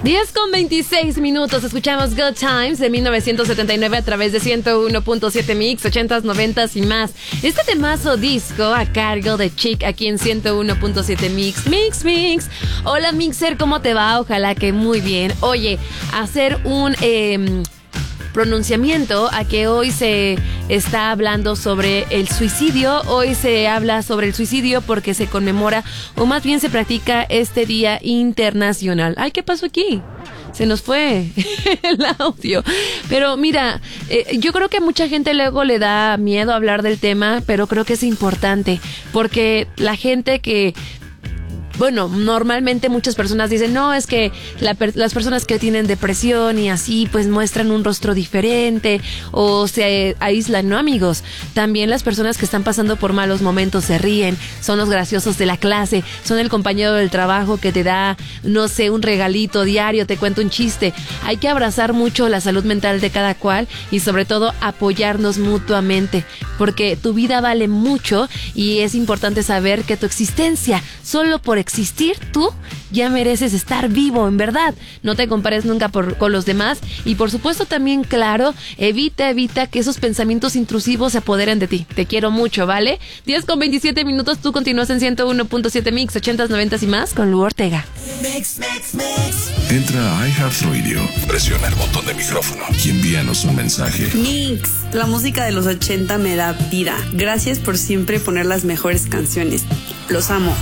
10:26. Escuchamos Good Times de 1979 a través de 101.7 Mix, 80s, 90s y más. Este temazo disco a cargo de Chic aquí en 101.7 Mix. Mix. Hola Mixer, ¿cómo te va? Ojalá que muy bien. Oye, hacer un pronunciamiento a que hoy se está hablando sobre el suicidio. Hoy se habla sobre el suicidio porque se conmemora, o más bien se practica este Día Internacional. Ay, ¿qué pasó aquí? Se nos fue el audio. Pero mira, yo creo que a mucha gente luego le da miedo hablar del tema, pero creo que es importante porque la gente que... Bueno, normalmente muchas personas dicen, no, es que las personas que tienen depresión y así, pues muestran un rostro diferente o se aíslan, ¿no, amigos? También las personas que están pasando por malos momentos se ríen, son los graciosos de la clase, son el compañero del trabajo que te da, no sé, un regalito diario, te cuenta un chiste. Hay que abrazar mucho la salud mental de cada cual y sobre todo apoyarnos mutuamente, porque tu vida vale mucho y es importante saber que tu existencia, solo por existir, tú ya mereces estar vivo, en verdad. No te compares nunca con los demás y por supuesto también, claro, evita que esos pensamientos intrusivos se apoderen de ti. Te quiero mucho, ¿vale? 10:27. Tú continúas en 101.7 Mix, 80s, 90s y más con Lu Ortega. Mix. Entra a iHeartRadio, presiona el botón de micrófono y envíanos un mensaje. Mix, la música de los 80 me da vida. Gracias por siempre poner las mejores canciones. Los amo.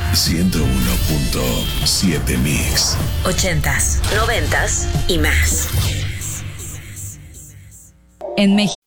101.7 Mix. 80s, 90s y más. En México.